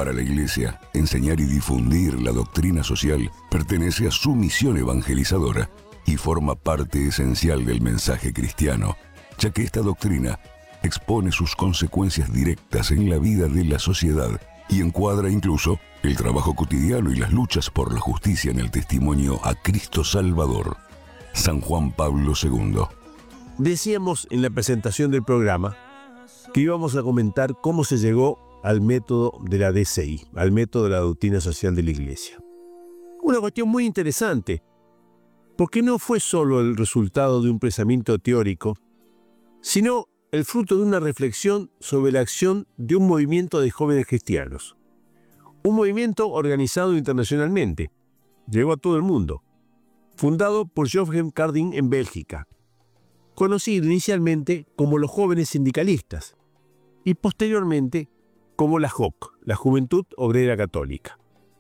Para la Iglesia, enseñar y difundir la doctrina social pertenece a su misión evangelizadora y forma parte esencial del mensaje cristiano, ya que esta doctrina expone sus consecuencias directas en la vida de la sociedad y encuadra incluso el trabajo cotidiano y las luchas por la justicia en el testimonio a Cristo Salvador. San Juan Pablo II. Decíamos en la presentación del programa que íbamos a comentar cómo se llegó al método de la DCI, al método de la doctrina social de la Iglesia. Una cuestión muy interesante, porque no fue solo el resultado de un pensamiento teórico, sino el fruto de una reflexión sobre la acción de un movimiento de jóvenes cristianos. Un movimiento organizado internacionalmente, llegó a todo el mundo, fundado por Jochem Cardin en Bélgica, conocido inicialmente como los jóvenes sindicalistas y posteriormente como la JOC, la Juventud Obrera Católica.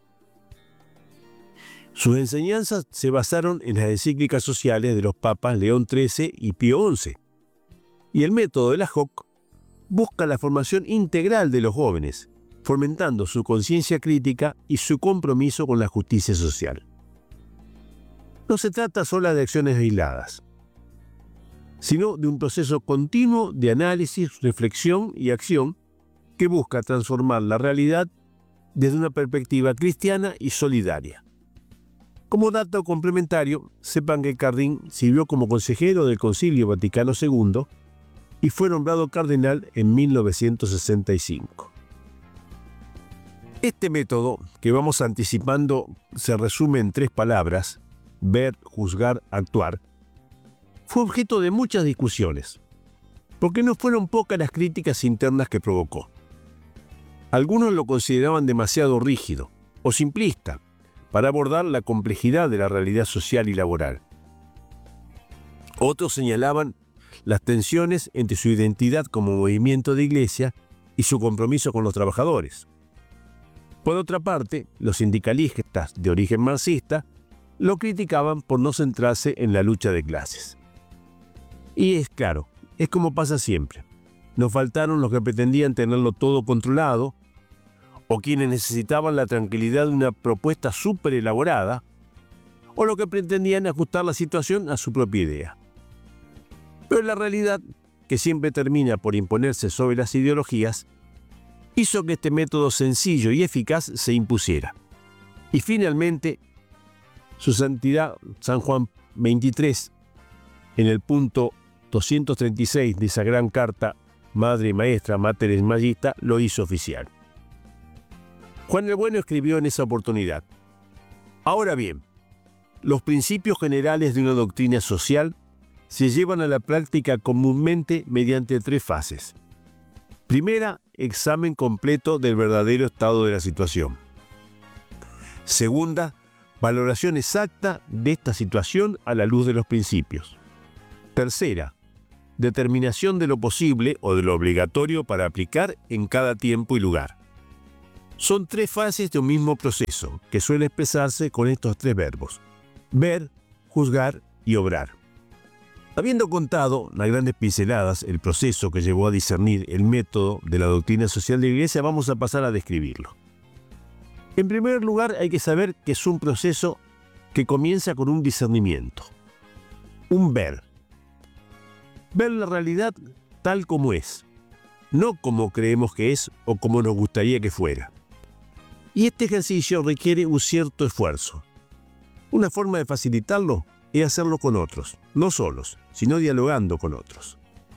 Sus enseñanzas se basaron en las encíclicas sociales de los papas León XIII y Pío XI, y el método de la JOC busca la formación integral de los jóvenes, fomentando su conciencia crítica y su compromiso con la justicia social. No se trata solo de acciones aisladas, sino de un proceso continuo de análisis, reflexión y acción que busca transformar la realidad desde una perspectiva cristiana y solidaria. Como dato complementario, sepan que Cardin sirvió como consejero del Concilio Vaticano II y fue nombrado cardenal en 1965. Este método, que vamos anticipando, se resume en 3 palabras: ver, juzgar, actuar. Fue objeto de muchas discusiones, porque no fueron pocas las críticas internas que provocó. Algunos lo consideraban demasiado rígido o simplista para abordar la complejidad de la realidad social y laboral. Otros señalaban las tensiones entre su identidad como movimiento de iglesia y su compromiso con los trabajadores. Por otra parte, los sindicalistas de origen marxista lo criticaban por no centrarse en la lucha de clases. Y es claro, es como pasa siempre. Nos faltaron los que pretendían tenerlo todo controlado, o quienes necesitaban la tranquilidad de una propuesta súper elaborada, o los que pretendían ajustar la situación a su propia idea. Pero la realidad, que siempre termina por imponerse sobre las ideologías, hizo que este método sencillo y eficaz se impusiera. Y finalmente, Su Santidad San Juan XXIII, en el punto 236 de esa gran carta Madre y Maestra, Mater Magista, lo hizo oficial. Juan el Bueno escribió en esa oportunidad: ahora bien, los principios generales de una doctrina social se llevan a la práctica comúnmente mediante 3 fases. Primera, examen completo del verdadero estado de la situación. Segunda, valoración exacta de esta situación a la luz de los principios. Tercera, determinación de lo posible o de lo obligatorio para aplicar en cada tiempo y lugar. Son 3 fases de un mismo proceso que suele expresarse con estos 3 verbos: ver, juzgar y obrar. Habiendo contado a grandes pinceladas el proceso que llevó a discernir el método de la doctrina social de la Iglesia, vamos a pasar a describirlo. En primer lugar, hay que saber que es un proceso que comienza con un discernimiento, un ver. Ver la realidad tal como es, no como creemos que es o como nos gustaría que fuera. Y este ejercicio requiere un cierto esfuerzo. Una forma de facilitarlo es hacerlo con otros, no solos, sino dialogando con otros.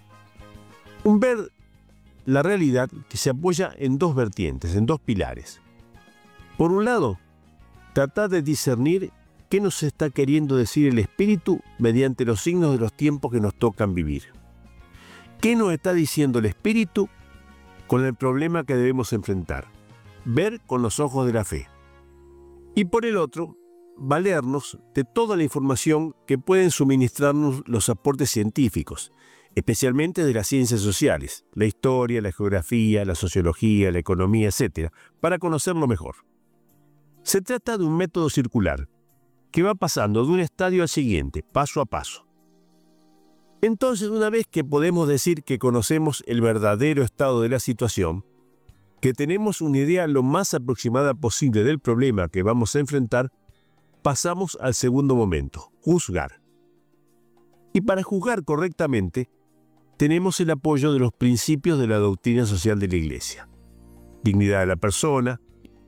Un ver la realidad que se apoya en 2 vertientes, en 2 pilares. Por un lado, tratar de discernir qué nos está queriendo decir el Espíritu mediante los signos de los tiempos que nos tocan vivir. ¿Qué nos está diciendo el Espíritu con el problema que debemos enfrentar? Ver con los ojos de la fe. Y por el otro, valernos de toda la información que pueden suministrarnos los aportes científicos, especialmente de las ciencias sociales, la historia, la geografía, la sociología, la economía, etc., para conocerlo mejor. Se trata de un método circular que va pasando de un estadio al siguiente, paso a paso. Entonces, una vez que podemos decir que conocemos el verdadero estado de la situación, que tenemos una idea lo más aproximada posible del problema que vamos a enfrentar, pasamos al segundo momento, juzgar. Y para juzgar correctamente, tenemos el apoyo de los principios de la doctrina social de la Iglesia. Dignidad de la persona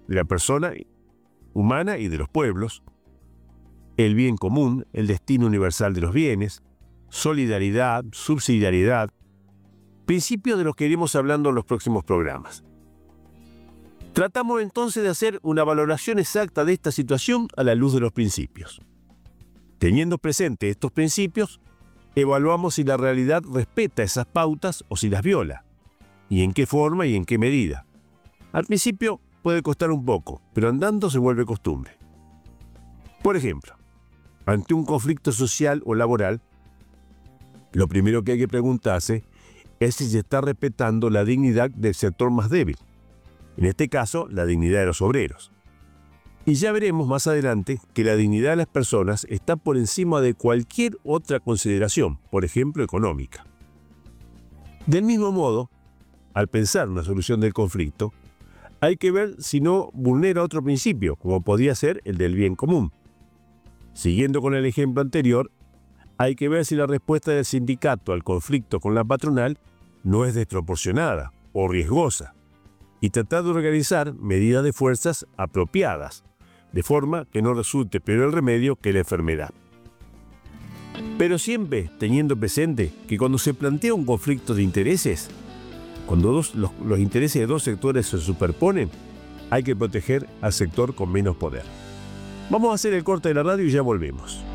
humana y de los pueblos, el bien común, el destino universal de los bienes, solidaridad, subsidiariedad, principios de los que iremos hablando en los próximos programas. Tratamos entonces de hacer una valoración exacta de esta situación a la luz de los principios. Teniendo presente estos principios, evaluamos si la realidad respeta esas pautas o si las viola, y en qué forma y en qué medida. Al principio puede costar un poco, pero andando se vuelve costumbre. Por ejemplo, ante un conflicto social o laboral, lo primero que hay que preguntarse es si se está respetando la dignidad del sector más débil, en este caso la dignidad de los obreros. Y ya veremos más adelante que la dignidad de las personas está por encima de cualquier otra consideración, por ejemplo económica. Del mismo modo, al pensar una solución del conflicto, hay que ver si no vulnera otro principio, como podría ser el del bien común. Siguiendo con el ejemplo anterior, hay que ver si la respuesta del sindicato al conflicto con la patronal no es desproporcionada o riesgosa, y tratar de organizar medidas de fuerzas apropiadas, de forma que no resulte peor el remedio que la enfermedad. Pero siempre teniendo presente que cuando se plantea un conflicto de intereses, cuando los intereses de dos sectores se superponen, hay que proteger al sector con menos poder. Vamos a hacer el corte de la radio y ya volvemos.